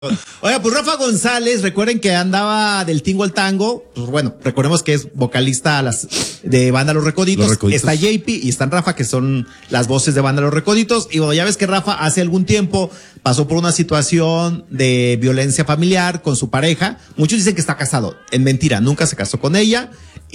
Oiga, pues Rafa González, recuerden que andaba del tingo al tango. Pues bueno, recordemos que es vocalista de Banda Los Recoditos. Está JP y están Rafa, que son las voces de Banda Los Recoditos. Y bueno, ya ves que Rafa hace algún tiempo pasó por una situación de violencia familiar con su pareja. Muchos dicen que está casado. En mentira, nunca se casó con ella.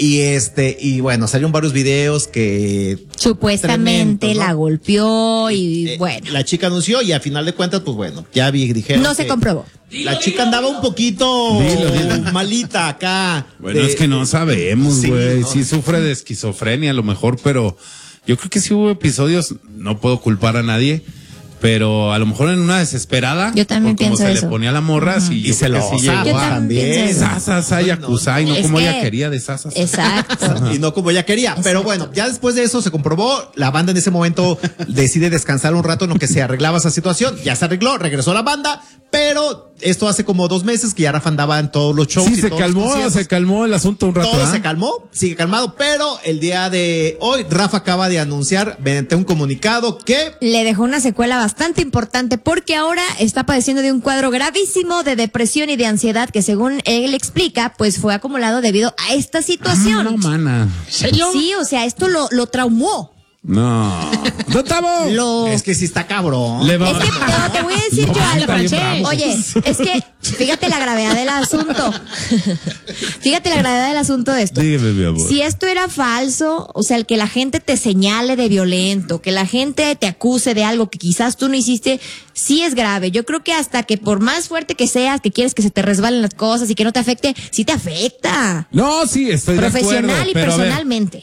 Y bueno, salieron varios videos que supuestamente tremendos, ¿no? La golpeó y bueno. La chica anunció y a final de cuentas, pues bueno, ya dijeron. No se comprobó. La chica andaba un poquito malita acá. Bueno, es que no sabemos, güey. Sí sufre de esquizofrenia a lo mejor, pero yo creo que sí hubo episodios, no puedo culpar a nadie, pero a lo mejor en una desesperada. Yo también pienso como eso. se le ponía la morra, y se lo también. Sasa, yakuza, y no como ella quería de Sasa. Exacto. Y no como ella quería. Exacto. Pero bueno, ya después de eso se comprobó, la banda en ese momento decide descansar un rato en lo que se arreglaba esa situación. Ya se arregló, regresó la banda, pero esto hace como 2 meses que ya Rafa andaba en todos los shows. Sí, se calmó el asunto un rato. Todo se calmó, sigue calmado, pero el día de hoy Rafa acaba de anunciar mediante un comunicado que le dejó una secuela bastante importante porque ahora está padeciendo de un cuadro gravísimo de depresión y de ansiedad que, según él explica, pues fue acumulado debido a esta situación. No, mana. ¿Serio? Sí, o sea, esto lo traumó. No. Es que sí está cabrón. Es que te voy a decir yo algo. Oye, es que fíjate la gravedad del asunto. Fíjate la gravedad del asunto de esto. Dígame, mi amor. Si esto era falso, o sea, el que la gente te señale de violento, que la gente te acuse de algo que quizás tú no hiciste, sí es grave. Yo creo que hasta que por más fuerte que seas, que quieres que se te resbalen las cosas y que no te afecte, sí te afecta. No, sí, estoy de acuerdo. Profesional y personalmente.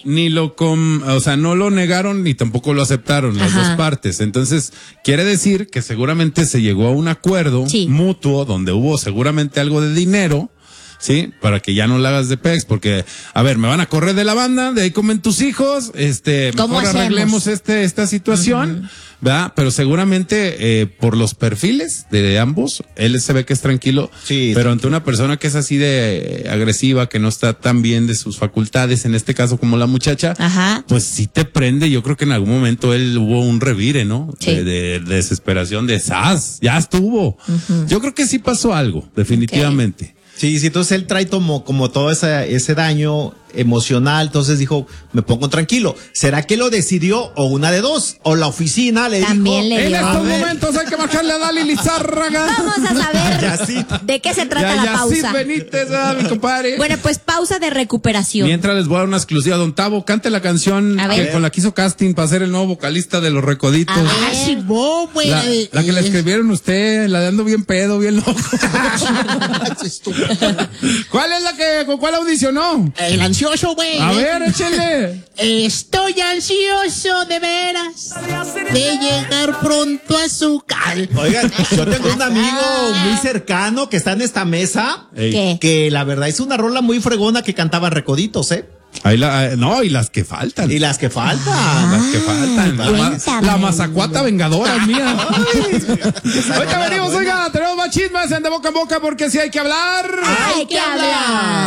No lo negaron ni tampoco lo aceptaron las dos partes. Entonces, quiere decir que seguramente se llegó a un acuerdo mutuo donde hubo seguramente algo de dinero, ¿sí? Para que ya no la hagas de pex, porque, a ver, me van a correr de la banda, de ahí comen tus hijos, mejor arreglemos esta situación, ¿verdad? Pero seguramente, por los perfiles de ambos, él se ve que es tranquilo, pero ante una persona que es así de agresiva, que no está tan bien de sus facultades, en este caso como la muchacha, pues sí te prende. Yo creo que en algún momento él hubo un revire, ¿no? Sí. De desesperación, de ¡zas! Ya estuvo. Yo creo que sí pasó algo, definitivamente. Sí, entonces él trae como todo ese daño emocional, entonces dijo, me pongo tranquilo. ¿Será que lo decidió o una de dos? O la oficina le también dijo, en estos momentos hay que bajarle a Dali Lizárraga. Vamos a saber de qué se trata la pausa. Benítez, mi compadre. Bueno, pues pausa de recuperación. Mientras les voy a dar una exclusiva. Don Tavo, cante la canción con la que hizo casting para ser el nuevo vocalista de Los Recoditos. La que le escribieron usted, la de ando bien pedo, bien loco. ¿Cuál es con cuál audicionó? El ansioso, güey. A ver, échale. Estoy ansioso de veras de llegar pronto a su cal. Oigan, yo tengo un amigo muy cercano que está en esta mesa, que la verdad es una rola muy fregona que cantaba Recoditos, Ahí y las que faltan. Y las que faltan. La mazacuata vengadora es mía. Ahorita venimos, tenemos más chismes en De Boca en Boca porque si hay que hablar. Hay que hablar.